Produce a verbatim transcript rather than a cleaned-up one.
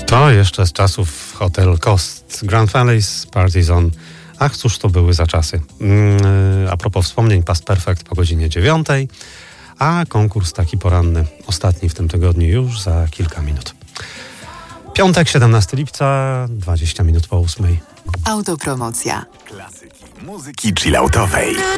To jeszcze z czasów Hotel Coast Grand Valleys Parties On. Ach, cóż to były za czasy. Yy, a propos wspomnień, Past Perfect po godzinie dziewiątej, a konkurs taki poranny, ostatni w tym tygodniu już za kilka minut. Piątek, siedemnastego lipca, dwadzieścia minut po ósmej. Autopromocja. Klasyki muzyki chilloutowej.